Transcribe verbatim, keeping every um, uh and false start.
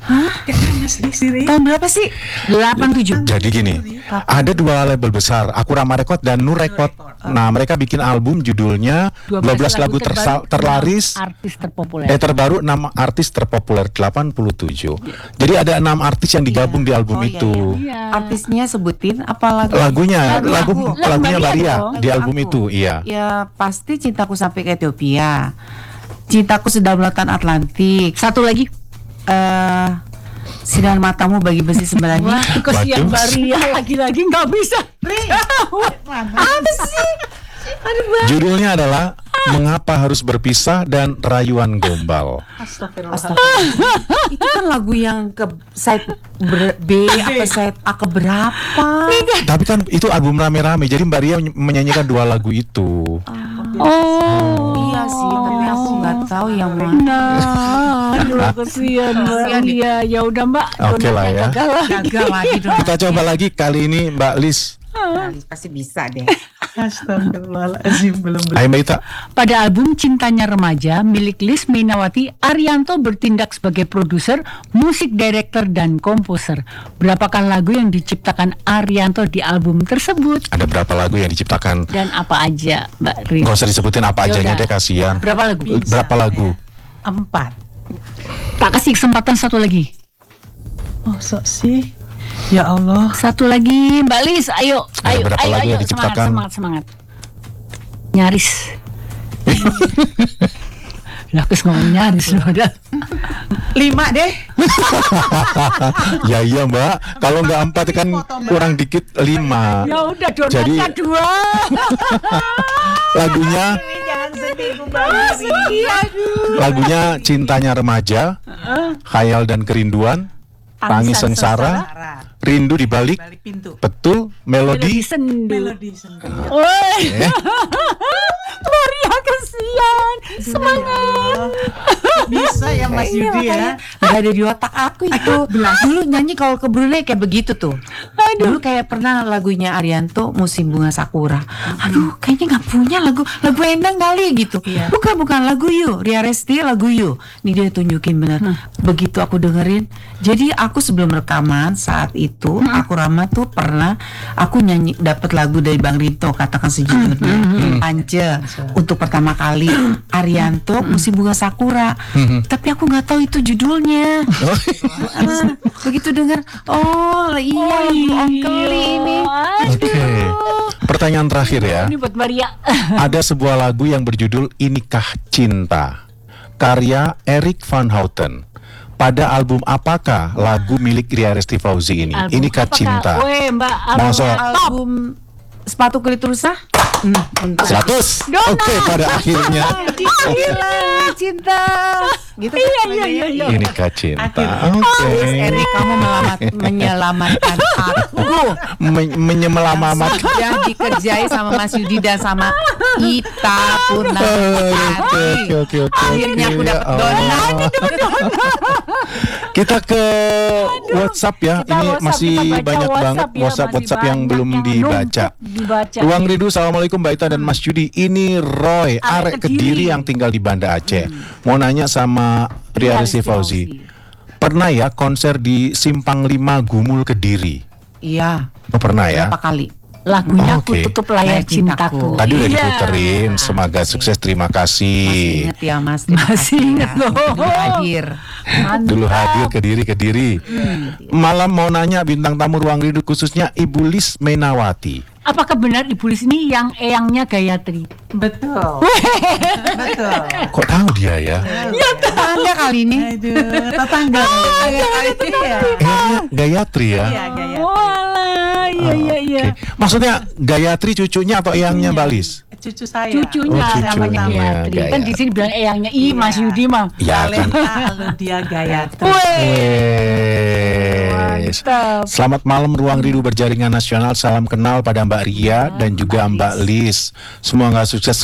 Hah? Tahun berapa sih? delapan tujuh. Jadi gini, ada dua label besar, Akurama Record dan Nur Record. Nah, mereka bikin album judulnya dua belas lagu tersa- terlaris, artis terpopuler. eh terbaru enam artis terpopuler delapan puluh tujuh. Jadi ada enam artis yang digabung di album Oh, iya, itu. Iya. Artisnya sebutin apa lagu? Lagunya, Lagu lagu aku. lagunya Lagu Maria dong. di album Aku. itu, iya. Ya pasti Cintaku Sampai ke Ethiopia, Cintaku Sedang Lautan Atlantik, Satu lagi. eh Sinar Matamu Bagi Besi Sembilannya. Wah, kesian Waduh. Maria lagi-lagi nggak bisa. Apa sih? Aduh, Bang. Judulnya adalah Mengapa Harus Berpisah dan Rayuan Gombal. Astagfirullah. Itu kan lagu yang ke side ber- B apa side A ke berapa? Tapi kan itu album rame-rame, jadi Mbak Ria menyanyi- menyanyikan dua lagu itu. Oh. Iya sih, tapi aku nggak tahu yang mana. Nah, aduh kesian Maria. Ya udah Mbak. Oke lah ya. Gagal lah. Gagal lagi dong. Kita coba lagi kali ini Mbak Lis. Pasti bisa deh. Astagfirullahaladzim, belum belum. Ayo Mbak Ita. Pada album Cintanya Remaja milik Lis Meinawati, Arianto bertindak sebagai produser, musik director dan komposer. Berapakah lagu yang diciptakan Arianto di album tersebut? Ada berapa lagu yang diciptakan? Dan apa aja, Mbak Ris? Gak usah disebutin apa ajanya Yaudah. deh, kasihan. Berapa lagu? Berapa lagu? Empat. Tak kasih kesempatan satu lagi. Oh, sok sih. Ya Allah. Satu lagi, Mbak Lis. Ayo, Ada ayo, berapa ayo, lagu ayo. yang diciptakan? Semangat, semangat, semangat. Nyaris. Lah, aku ngomong nyaris loh. Udah. Lima deh. Ya iya Mbak, kalau nggak empat kan kurang dikit lima. Ya udah, donatnya Jadi dua. lagunya Jangan sedih, gue banget. lagunya Cintanya Remaja, Khayal dan Kerinduan, Tangis Sengsara, Rindu di Balik, Balik pintu. Betul, Melodi Melodi. sendu. Melodi sendu. Woi, Eh, Maria kesian. Semangat. Bisa ya Mas Yudi ya. Gak ada di otak aku itu. Dulu nyanyi kalau ke Brunei kayak begitu tuh. Dulu kayak pernah lagunya Arianto Musim Bunga Sakura. Aduh, kayaknya nggak punya lagu lagu Endang kali gitu. Iya. Bukan bukan lagu You, Ria Resti lagu You. Nih dia tunjukin bener. Begitu aku dengerin. Jadi aku sebelum rekaman saat itu aku Rama tuh pernah aku nyanyi dapat lagu dari Bang Rinto, Katakan Sejujurnya. Ance untuk pertama kali Arianto Musim Bunga Sakura. Tapi aku nggak tahu itu judulnya. Ah, begitu dengar, oh iya lagu Ongkeli ini. Oke. Pertanyaan terakhir ya. Ini buat Maria. Ada sebuah lagu yang berjudul Inikah Cinta, karya Erik Van Houten. Pada album apakah lagu milik Ria Resti Fauzi ini? Album Inikah apakah? Cinta. Weh, Mbak. Masa? Album Sepatu Kulit Rusa. Hmm, untuk seratus. Oke, pada akhirnya Gila, cinta. Gitu kan Iya, iya, lagunya? iya, iya. Inikah Cinta. Akhirnya. Oke. Erik, kamu melamat, menyelamatkan aku Men- Menyemelamat. yang dikerjai sama Mas Yudi dan sama Ita Purna. Oke, oke, oke, oke. Akhirnya aku dapat Ya donat. Allah. Kita ke WhatsApp ya. Kita Ini WhatsApp, masih kita baca banyak banget WhatsApp ya, WhatsApp masih WhatsApp yang banyak belum yang dibaca. numpuk dibaca. Ruang Rindu, assalamualaikum Mbak Ita dan Mas Yudi. Ini Roy, Arek arek Kediri Kediri yang tinggal di Banda Aceh. Mau nanya sama Ria Resti Fauzi. Pernah ya konser di Simpang lima Gumul Kediri? Iya, Oh, pernah ya? berapa kali? Lagunya Oke. Aku Tutup Layar Layar Cintaku. Cintaku. Tadi udah Iya. diputerin. Semoga sukses. Terima Masih kasih. inget ya Mas? Terima Masih kasih inget ya. loh. Dulu hadir. Dulu hadir Kediri Kediri. Malam mau nanya bintang tamu Ruang Rindu khususnya Ibu Lis Meinawati. Apakah benar Ibu Lis ini yang eyangnya Gayatri? Betul. Betul. Kok tahu dia ya? Anda kali ini. Aduh, tetangga. Tetangga kali ini ya. Eyangnya Gayatri ya? Iya, Gaya. Walah, iya iya iya. Oke. Maksudnya Gayatri cucunya atau eyangnya Mbak Lis? Cucu saya. Cucunya Oh, namanya cucunya, Gayatri. Kan di sini bilang eyangnya. Ih, Mas Yudi mah. Ya kan. Kalau dia Gayatri. Wes. Mantap. Selamat malam Ruang Rindu Berjaringan Nasional. Salam kenal pada Mbak Ria dan juga Mbak Lis. Semoga sukses